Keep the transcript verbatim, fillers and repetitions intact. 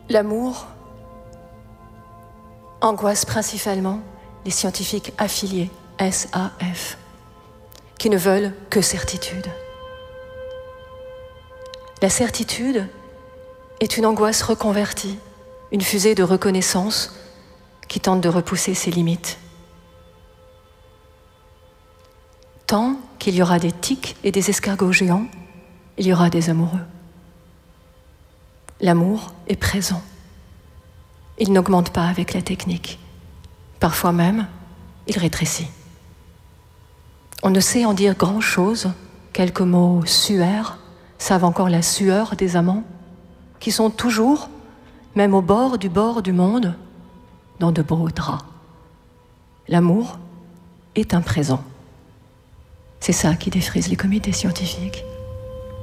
L'amour angoisse principalement les scientifiques affiliés, S A F, qui ne veulent que certitude. La certitude est une angoisse reconvertie, une fusée de reconnaissance qui tente de repousser ses limites. Tant qu'il y aura des tiques et des escargots géants, il y aura des amoureux. L'amour est présent. Il n'augmente pas avec la technique. Parfois même, il rétrécit. On ne sait en dire grand-chose. Quelques mots suaires savent encore la sueur des amants, qui sont toujours, même au bord du bord du monde, dans de beaux draps. L'amour est un présent. C'est ça qui défrise les comités scientifiques.